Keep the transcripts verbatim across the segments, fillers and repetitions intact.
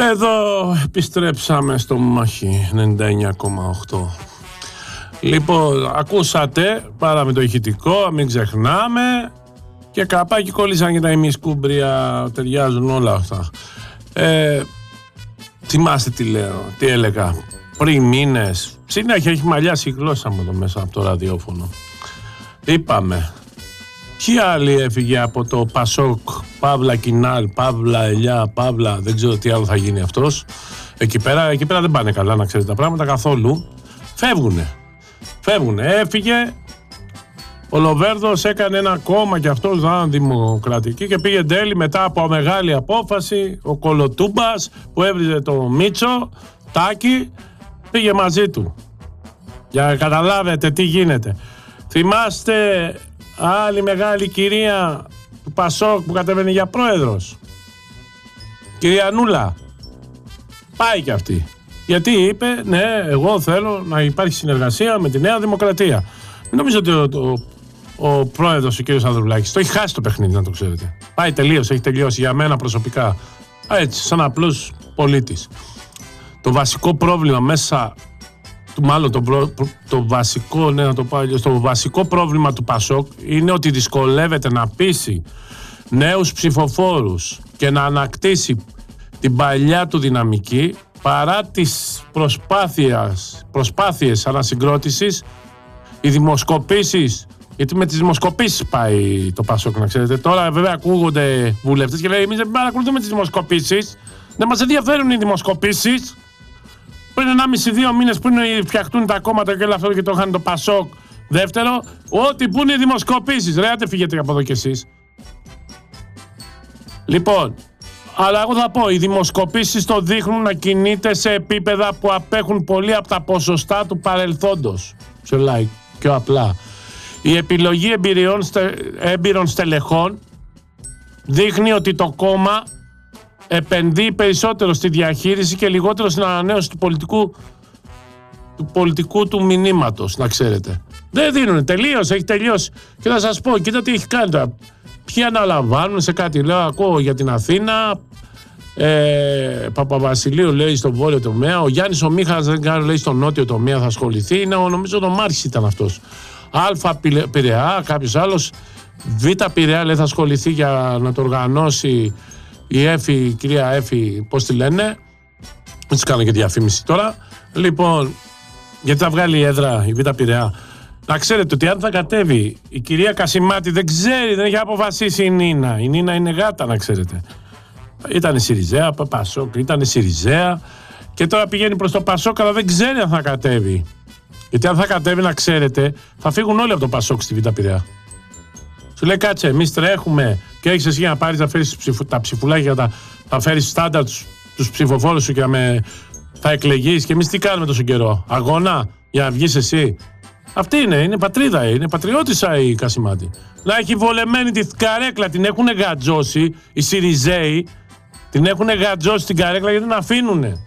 Εδώ επιστρέψαμε στο μάχη ενενήντα εννιά κόμμα οκτώ. Λοιπόν, ακούσατε πάρα με το ηχητικό, μην ξεχνάμε. Και καπάκι κόλλησαν και τα ημισκούμπρια, ταιριάζουν όλα αυτά. Ε, θυμάστε τι λέω, τι έλεγα. Πριν μήνες, συνέχεια έχει μαλλιάσει η γλώσσα μου εδώ μέσα από το ραδιόφωνο. Είπαμε, ποιοι άλλοι έφυγε από το Πασόκ, Παύλα Κινάλ, Παύλα Ελιά, Παύλα, δεν ξέρω τι άλλο θα γίνει αυτός. Εκεί πέρα, εκεί πέρα δεν πάνε καλά, να ξέρετε τα πράγματα καθόλου. Φεύγουνε, φεύγουνε, έφυγε. Ο Λοβέρδος έκανε ένα κόμμα και αυτός ήταν δημοκρατική και πήγε εν τέλει μετά από μεγάλη απόφαση ο Κολοτούμπας που έβριζε το Μίτσο, Τάκη, πήγε μαζί του. Για να καταλάβετε τι γίνεται. Θυμάστε άλλη μεγάλη κυρία του Πασόκ που κατέβαινε για πρόεδρος, κυρία Νούλα. Πάει κι αυτή. Γιατί είπε, ναι, εγώ θέλω να υπάρχει συνεργασία με τη Νέα Δημοκρατία. Νομίζω ότι ο, ο, ο πρόεδρος, ο κύριος Ανδρουλάκης, το έχει χάσει το παιχνίδι, να το ξέρετε. Πάει τελείως, έχει τελειώσει για μένα προσωπικά. Έτσι, σαν απλός πολίτης. Το βασικό πρόβλημα μέσα, του, μάλλον το, προ, το βασικό, ναι, να το πω, το βασικό πρόβλημα του Πασόκ είναι ότι δυσκολεύεται να πείσει νέους ψηφοφόρους και να ανακτήσει την παλιά του δυναμική παρά τις προσπάθειες, προσπάθειες ανασυγκρότησης. Οι δημοσκοπήσεις, γιατί με τις δημοσκοπήσεις πάει το Πασόκ, να ξέρετε. Τώρα βέβαια ακούγονται βουλευτές και λέει εμείς δεν παρακολουθούμε τις δημοσκοπήσεις, δεν μας ενδιαφέρουν οι δημοσκοπήσεις. Πριν ενάμιση δύο μήνες πριν φτιαχτούν τα κόμματα και όλα αυτό και το είχαν το Πασόκ δεύτερο, ό,τι που είναι οι δημοσκοπήσεις. Ρε, άντε φύγετε από εδώ κι εσείς. Λοιπόν, αλλά εγώ θα πω, οι δημοσκοπήσεις το δείχνουν να κινείται σε επίπεδα που απέχουν πολύ από τα ποσοστά του παρελθόντος. Πιο like, πιο απλά. Η επιλογή εμπειριών, έμπειρων στελεχών δείχνει ότι το κόμμα επενδύει περισσότερο στη διαχείριση και λιγότερο στην ανανέωση του πολιτικού του, πολιτικού του μηνύματος, να ξέρετε. Δεν δίνουν, τελείως, έχει τελειώσει. Και θα σας πω, κοίτα τι έχει κάνει τώρα. Ποιοι αναλαμβάνουν σε κάτι, λέω, ακούω για την Αθήνα, ε, Παπαβασιλείου λέει στο βόρειο τομέα, ο Γιάννης ο Μίχας δεν κάνει, λέει στο νότιο τομέα θα ασχοληθεί, είναι, νομίζω το Μάρχης ήταν αυτός. Α Πειραιά, κάποιος άλλος, Β Πειραιά λέει θα ασχοληθεί για να το οργανώσει η Έφη, η κυρία Έφη, πώς τη λένε, έτσι κάνω και διαφήμιση τώρα. Λοιπόν, γιατί θα βγάλει η έδρα η Β Πειραιά. Να ξέρετε ότι αν θα κατέβει η κυρία Κασιμάτη, δεν ξέρει, δεν έχει αποφασίσει η Νίνα. Η Νίνα είναι γάτα, να ξέρετε. Ήταν η Σιριζέα, Πασόκ, ήταν η Σιριζέα και τώρα πηγαίνει προς το Πασόκ, αλλά δεν ξέρει αν θα κατέβει. Γιατί αν θα κατέβει, να ξέρετε, θα φύγουν όλοι από το Πασόκ στη Β Πειραιά. Σου λέει κάτσε, εμείς τρέχουμε και έχεις εσύ για να πάρεις να φέρεις ψηφου, τα ψηφουλάκια, τα, θα φέρεις στάνταρ τους, τους ψηφοφόρους σου και με, θα εκλεγείς και εμείς τι κάνουμε τόσο καιρό, αγώνα για να βγεις εσύ. Αυτή είναι, είναι πατρίδα, είναι πατριώτισσα η Κασιμάτη. Να έχει βολεμένη τη καρέκλα, την έχουν γατζώσει οι Σιριζέοι, την έχουν γατζώσει την καρέκλα γιατί την αφήνουνε.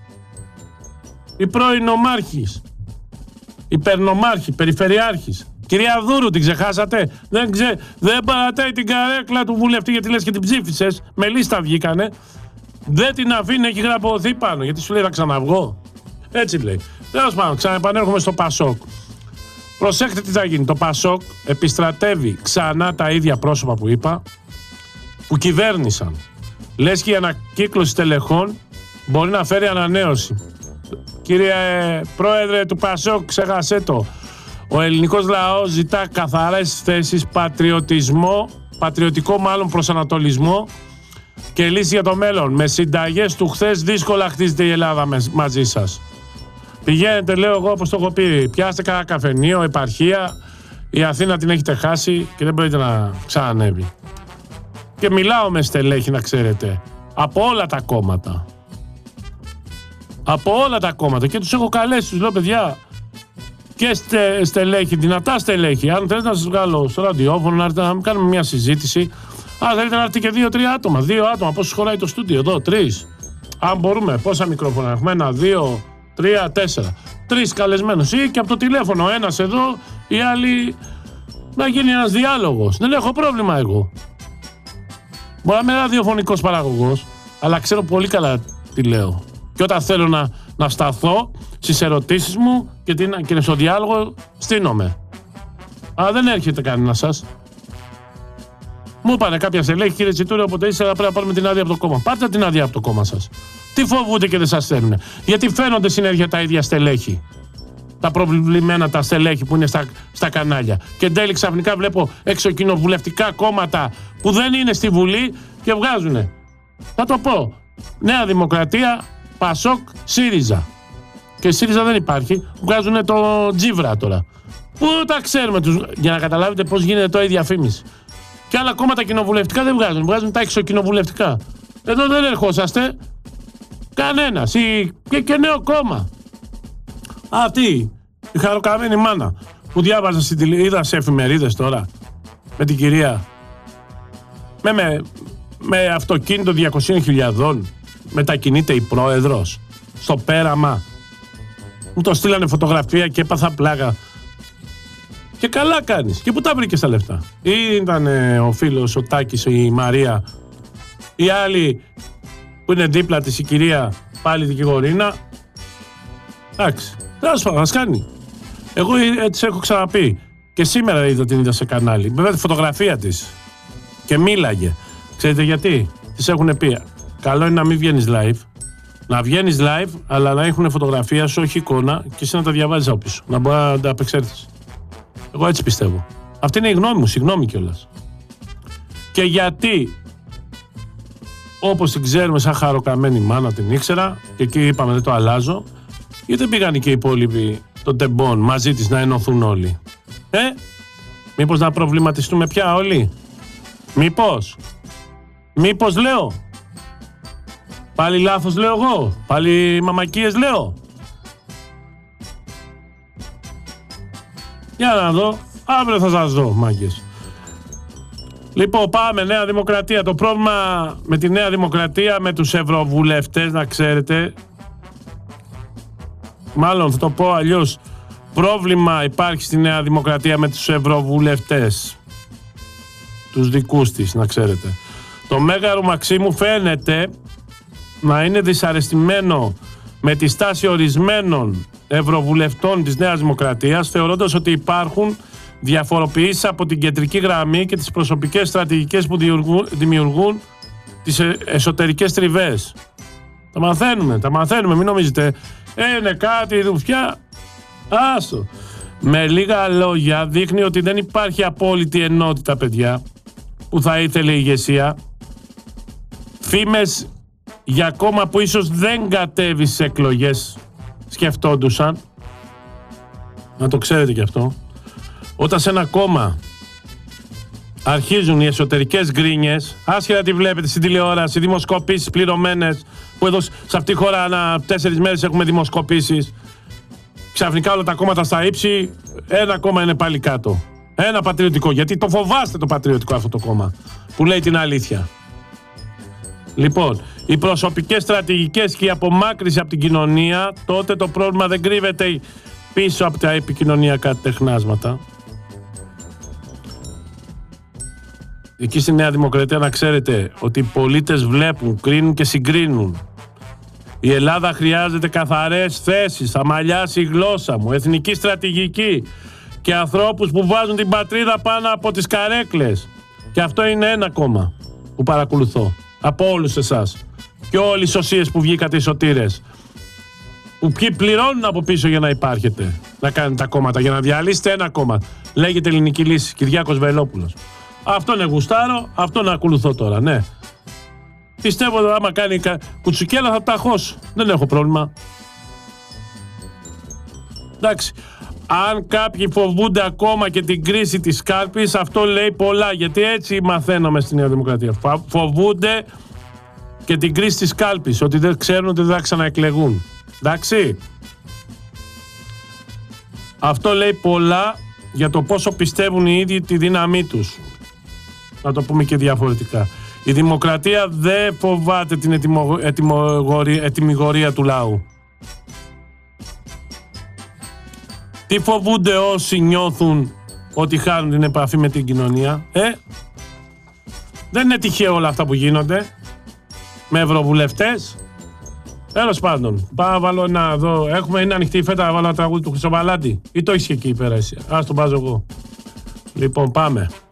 Η πρώην νομάρχης, η περνομάρχη, περιφερειάρχης. Κυρία Δούρου, την ξεχάσατε? Δεν, ξε... δεν παρατάει την καρέκλα του βουλευτή γιατί λες και την ψήφισες. Με λίστα βγήκανε. Δεν την αφήνει, έχει γραπωθεί πάνω. Γιατί σου λέει θα ξαναβγώ. Έτσι λέει. Τέλος πάντων, ξαναεπανέρχομαι στο Πασόκ. Προσέξτε τι θα γίνει. Το Πασόκ επιστρατεύει ξανά τα ίδια πρόσωπα που είπα, που κυβέρνησαν. Λες και η ανακύκλωση τελεχών μπορεί να φέρει ανανέωση. Κύριε Πρόεδρε του Πασόκ, ξέχασέ το. Ο ελληνικός λαός ζητά καθαρές θέσεις, πατριωτισμό, πατριωτικό μάλλον προσανατολισμό και λύση για το μέλλον. Με συνταγές του χθες δύσκολα χτίζεται η Ελλάδα μαζί σας. Πηγαίνετε, λέω εγώ, όπως το έχω πει, πιάστε κανένα καφενείο, επαρχία, η Αθήνα την έχετε χάσει και δεν μπορείτε να ξανανεύει. Και μιλάω με στελέχη, να ξέρετε, από όλα τα κόμματα. Από όλα τα κόμματα και τους έχω καλέσει, τους λέω παιδιά, και στε, στελέχη, δυνατά στελέχη. Αν θέλετε να σας βγάλω στο ραδιόφωνο, να, να κάνουμε μια συζήτηση. Αν θέλετε να έρθει και δύο-τρία άτομα. Δύο άτομα, πόσο χωράει το στούντιο εδώ, τρεις. Αν μπορούμε, πόσα μικρόφωνα έχουμε, ένα, δύο, τρία, τέσσερα. Τρεις καλεσμένους ή και από το τηλέφωνο, ένας εδώ, οι άλλοι να γίνει ένας διάλογος. Δεν έχω πρόβλημα εγώ. Μπορεί να είμαι ραδιοφωνικός παραγωγός, αλλά ξέρω πολύ καλά τι λέω. Και όταν θέλω να, να σταθώ στις ερωτήσεις μου και, την, και στο διάλογο, στείνομαι. Αλλά δεν έρχεται κανένα σας. Μου είπανε κάποια στελέχη, κύριε Τσιτούρη, όποτε είσαι, πρέπει να πάρουμε την άδεια από το κόμμα. Πάρτε την άδεια από το κόμμα σας. Τι φοβούνται και δεν σας στέλνουν? Γιατί φαίνονται συνέχεια τα ίδια στελέχη. Τα προβλημένα τα στελέχη που είναι στα, στα κανάλια. Και εν τέλει ξαφνικά βλέπω εξωκοινοβουλευτικά κόμματα που δεν είναι στη Βουλή και βγάζουνε. Θα το πω. Νέα Δημοκρατία, Πασόκ, ΣΥΡΙΖΑ. Και ΣΥΡΙΖΑ δεν υπάρχει. Βγάζουνε το Τζίβρα τώρα. Πού τα ξέρουμε τους, για να καταλάβετε πώς γίνεται το η διαφήμιση. Και άλλα κόμματα κοινοβουλευτικά δεν βγάζουν. Βγάζουν τα εξωκοινοβουλευτικά. Εδώ δεν ερχόσαστε. Κανένας. Ή και, και νέο κόμμα. Αυτή η χαροκαμένη μάνα που διάβαζα στην τηλε... είδα σε εφημερίδες τώρα με την κυρία με, με, με αυτοκίνητο διακοσίων χιλιάδων μετακινείται η πρόεδρος στο πέραμα. Μου το στείλανε φωτογραφία και έπαθα πλάγα. Και καλά κάνεις. Και πού τα βρήκες τα λεφτά? Ή ήταν ε, ο φίλος ο Τάκης, η Μαρία, η άλλη που είναι δίπλα της, η κυρία πάλι δικηγορίνα. Εντάξει. Τέλος πάντων, ας κάνει. Εγώ έτσι έχω ξαναπεί. Και σήμερα είδα την είδα σε κανάλι. Βέβαια τη φωτογραφία της. Και μίλαγε. Ξέρετε γιατί? Της έχουν πει. Καλό είναι να μην βγαίνεις live. Να βγαίνεις live, αλλά να έχουν φωτογραφία σου, όχι εικόνα, και εσύ να τα διαβάζεις από πίσω. Να μπορεί να τα απεξέλθεις. Εγώ έτσι πιστεύω. Αυτή είναι η γνώμη μου, συγγνώμη κιόλας. Και γιατί, όπως την ξέρουμε σαν χαροκαμένη μάνα, την ήξερα, και εκεί είπαμε δεν το αλλάζω. Γιατί δεν πήγαν και οι υπόλοιποι των τεμπών μαζί της να ενωθούν όλοι? Ε, μήπως να προβληματιστούμε πια όλοι? Μήπως? Μήπως λέω? Πάλι λάθος λέω εγώ? Πάλι μαμακίες λέω? Για να δω. Αύριο θα σας δω, μάγκες. Λοιπόν, πάμε. Νέα Δημοκρατία. Το πρόβλημα με τη Νέα Δημοκρατία, με τους ευρωβουλευτές, να ξέρετε, μάλλον θα το πω αλλιώς, πρόβλημα υπάρχει στη Νέα Δημοκρατία με τους ευρωβουλευτές, τους δικούς της, να ξέρετε. Το Μέγαρο Μαξίμου φαίνεται να είναι δυσαρεστημένο με τη στάση ορισμένων ευρωβουλευτών της Νέας Δημοκρατίας, θεωρώντας ότι υπάρχουν διαφοροποιήσεις από την κεντρική γραμμή και τις προσωπικές στρατηγικές που δημιουργούν, δημιουργούν τις εσωτερικές τριβές. Τα μαθαίνουμε, τα μαθαίνουμε, μην νομίζετε είναι κάτι δουφιά. Άστο. Με λίγα λόγια δείχνει ότι δεν υπάρχει απόλυτη ενότητα, παιδιά, που θα ήθελε η ηγεσία. Φήμες για κόμμα που ίσως δεν κατέβει στις εκλογές σκεφτόντουσαν. Να το ξέρετε κι αυτό. Όταν σε ένα κόμμα αρχίζουν οι εσωτερικές γκρίνιες, άσχετα τι βλέπετε στην τηλεόραση, δημοσκοπήσεις πληρωμένες, που εδώ σε αυτή τη χώρα ανά τέσσερις μέρες έχουμε δημοσκοπήσεις, ξαφνικά όλα τα κόμματα στα ύψη, ένα κόμμα είναι πάλι κάτω. Ένα πατριωτικό, γιατί το φοβάστε το πατριωτικό αυτό το κόμμα, που λέει την αλήθεια. Λοιπόν, οι προσωπικές στρατηγικές και η απομάκρυση από την κοινωνία, τότε το πρόβλημα δεν κρύβεται πίσω από τα επικοινωνιακά τεχνάσματα. Εκεί στη Νέα Δημοκρατία να ξέρετε ότι οι πολίτες βλέπουν, κρίνουν και συγκρίνουν. Η Ελλάδα χρειάζεται καθαρές θέσεις, θα μαλλιάσει η γλώσσα μου, εθνική στρατηγική και ανθρώπους που βάζουν την πατρίδα πάνω από τις καρέκλες. Και αυτό είναι ένα κόμμα που παρακολουθώ από όλους εσάς και όλοι οι σωσίες που βγήκατε οι σωτήρες, που ποιοι πληρώνουν από πίσω για να υπάρχετε, να κάνετε τα κόμματα, για να διαλύσετε ένα κόμμα. Λέγεται Ελληνική Λύση, Κυριάκος Βελόπουλος. Αυτό είναι γουστάρω, αυτό να ακολουθώ τώρα, ναι. Πιστεύω ότι άμα κάνει κουτσουκέλα θα τα χώσω. Δεν έχω πρόβλημα. Εντάξει. Αν κάποιοι φοβούνται ακόμα και την κρίση της κάλπης, αυτό λέει πολλά, γιατί έτσι μαθαίνουμε στη Νέα Δημοκρατία. Φοβούνται και την κρίση της κάλπης, ότι δεν ξέρουν ότι δεν θα ξαναεκλεγούν. Εντάξει. Αυτό λέει πολλά για το πόσο πιστεύουν οι ίδιοι τη δύναμή τους. Να το πούμε και διαφορετικά. Η δημοκρατία δεν φοβάται την ετοιμιγορία του λαού. Τι φοβούνται όσοι νιώθουν ότι χάνουν την επαφή με την κοινωνία? Ε, δεν είναι τυχαίο όλα αυτά που γίνονται με ευρωβουλευτές. Τέλος πάντων, πάω να βάλω ένα εδώ. Έχουμε, είναι ανοιχτή η φέτα να βάλω ένα τραγούδι του Χρυσοβαλάτη. Ή το είσαι εκεί πέρα εσύ. Ας το βάζω εγώ. Λοιπόν, πάμε.